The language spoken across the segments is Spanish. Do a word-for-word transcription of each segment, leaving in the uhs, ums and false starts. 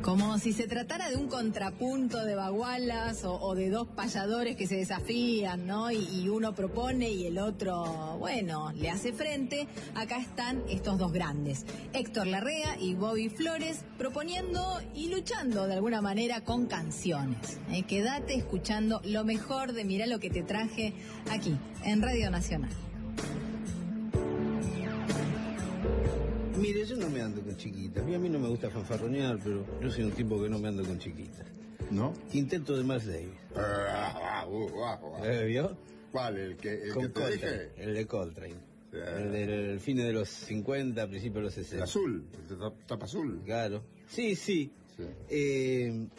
Como si se tratara de un contrapunto de bagualas o, o de dos payadores que se desafían, ¿no? Y, y uno propone y el otro, bueno, le hace frente. Acá están estos dos grandes, Héctor Larrea y Bobby Flores, proponiendo y luchando de alguna manera con canciones. ¿eh? Quédate escuchando lo mejor de Mirá lo que te traje aquí, en Radio Nacional. Mire, yo no me ando con chiquitas. A mí no me gusta fanfarronear, pero yo soy un tipo que no me ando con chiquitas. ¿No? Quinteto de Miles Davis. ¿Eh, ¿Vio? ¿Cuál? ¿El que, el Con que te Coltrane, dije? el de Coltrane. Sí. El del fines de los cincuenta, principios de los sesenta. El azul, el de tap- tapa azul. Claro. Sí, sí. Sí. Eh,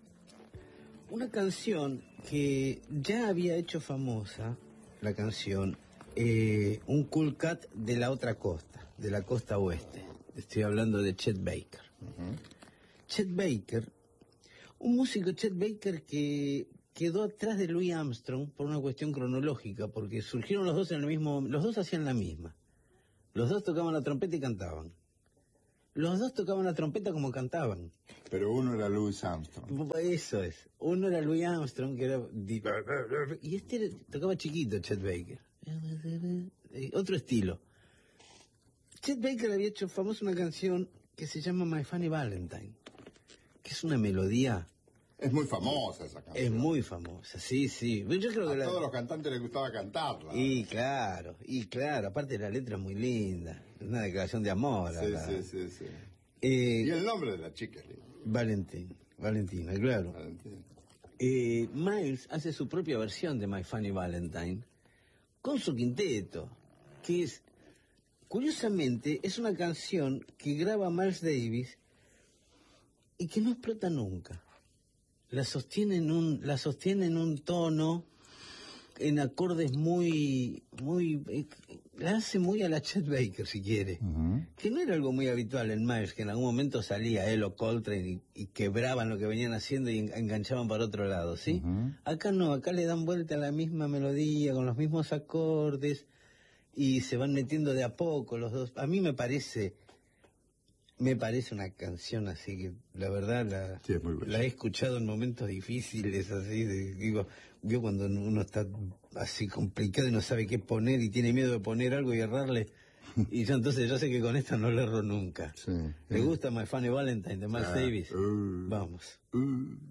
una canción que ya había hecho famosa, la canción, eh, un cool cat de la otra costa, de la costa oeste. Estoy hablando de Chet Baker. Uh-huh. Chet Baker, un músico Chet Baker que quedó atrás de Louis Armstrong por una cuestión cronológica, porque surgieron los dos en el mismo, los dos hacían la misma. Los dos tocaban la trompeta y cantaban. Los dos tocaban la trompeta como cantaban. Pero uno era Louis Armstrong. Eso es. Uno era Louis Armstrong, que era... Y este era- tocaba chiquito, Chet Baker. Otro estilo. Chet Baker había hecho famosa una canción que se llama My Funny Valentine, que es una melodía... Es muy famosa esa canción. Es muy famosa, sí, sí. Yo creo A que la... todos los cantantes les gustaba cantarla. Y claro, y claro, aparte la letra es muy linda, es una declaración de amor. a Sí, la- sí, sí, sí. Eh, Y el nombre de la chica es lindo. Valentín, Valentina, claro. Valentín. Eh, Miles hace su propia versión de My Funny Valentine con su quinteto, que es, curiosamente, es una canción que graba Miles Davis y que no explota nunca. La sostiene en un, la sostiene en un tono, en acordes muy, muy, eh, la hace muy a la Chet Baker, si quiere. Uh-huh. Que no era algo muy habitual en Miles, que en algún momento salía él o Coltrane y, y quebraban lo que venían haciendo y en- enganchaban para otro lado, ¿sí? Uh-huh. Acá no, acá le dan vuelta a la misma melodía, con los mismos acordes, y se van metiendo de a poco los dos. A mí me parece, me parece una canción así que, la verdad, la, Sí, es muy bella. la he escuchado en momentos difíciles, así, de, digo, vio cuando uno está así complicado y no sabe qué poner y tiene miedo de poner algo y errarle. Y yo entonces, yo sé que con esta no le erro nunca. Sí. ¿Le gusta My Funny Valentine de Miles Ah, Davis? uh. Vamos. Uh.